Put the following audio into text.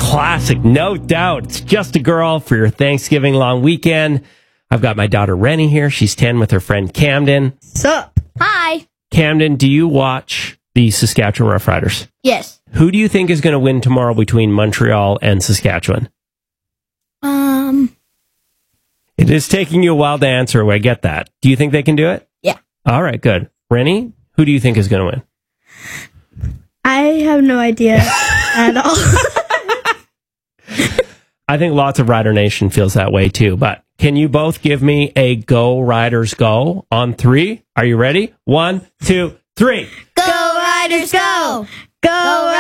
classic, no doubt. It's Just a Girl for your Thanksgiving long weekend. I've got my daughter Rennie here. She's 10 with her friend Camden. Sup? Hi. Camden, do you watch the Saskatchewan Roughriders? Yes. Who do you think is going to win tomorrow between Montreal and Saskatchewan? It is taking you a while to answer. I get that. Do you think they can do it? Yeah. All right, good. Rennie, who do you think is going to win? I have no idea at all. I think lots of Rider Nation feels that way too. But can you both give me a Go Riders Go on 3? Are you ready? 1, 2, 3. Go Riders, go! Go